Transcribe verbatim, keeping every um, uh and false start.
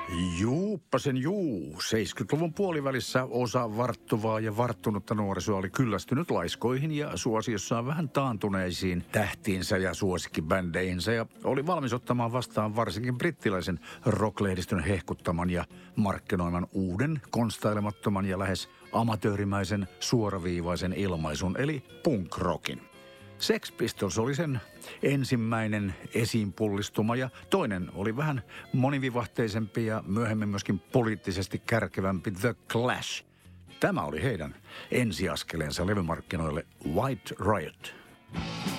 Juuppasen juu. seitsemänkymmentäluvun puolivälissä osa varttuvaa ja varttunutta nuorisoa oli kyllästynyt laiskoihin ja suosiossaan vähän taantuneisiin tähtiinsä ja suosikkibändeihinsä ja oli valmis ottamaan vastaan varsinkin brittiläisen rocklehdistön hehkuttaman ja markkinoiman uuden, konstailemattoman ja lähes amatöörimäisen suoraviivaisen ilmaisun eli punk-rockin. Sex Pistols oli sen ensimmäinen esiinpullistuma ja toinen oli vähän monivivahteisempi ja myöhemmin myöskin poliittisesti kärkevämpi The Clash. Tämä oli heidän ensiaskeleensa levymarkkinoille White Riot.